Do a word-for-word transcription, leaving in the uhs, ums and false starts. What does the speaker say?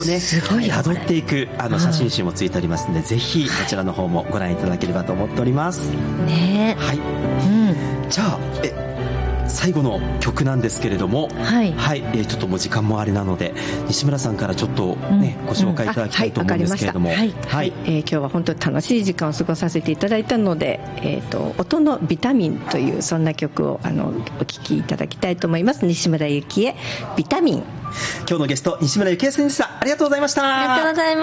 ね、 すごいよ辿っていくあの写真集もついておりますので、ぜひこちらの方もご覧いただければと思っております。 ね、 はい、 うん、 じゃあえ最後の曲なんですけれども、 はい、 はい、えー、ちょっともう時間もあれなので西村さんからちょっとね、うん、ご紹介いただきたいと思うんですけれども、 うん、はい、はい、えー、今日は本当に楽しい時間を過ごさせていただいたので、えー、と音のビタミンというそんな曲をあのお聴きいただきたいと思います。西村由紀恵ビタミン。 今日のゲスト西村由紀恵先生でした。ありがとうございました。 ありがとうございます。